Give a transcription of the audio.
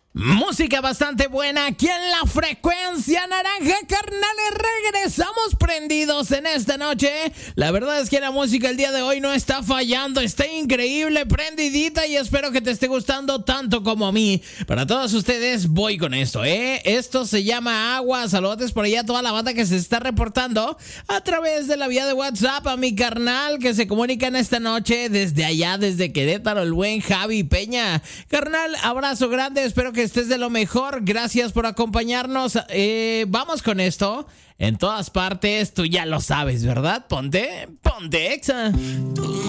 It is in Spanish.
Música bastante buena aquí en la frecuencia naranja, carnales. Regresamos prendidos en esta noche. La verdad es que la música el día de hoy no está fallando, está increíble, prendidita, y espero que te esté gustando tanto como a mí. Para todos ustedes voy con esto, Esto se llama Agua. Saludos por allá a toda la banda que se está reportando a través de la vía de WhatsApp, a mi carnal que se comunica en esta noche desde allá, desde Querétaro, el buen Javi Peña. Carnal, abrazo grande, espero que estés de lo mejor. Gracias por acompañarnos. Vamos con esto. En todas partes, tú ya lo sabes, ¿verdad? Ponte Exa.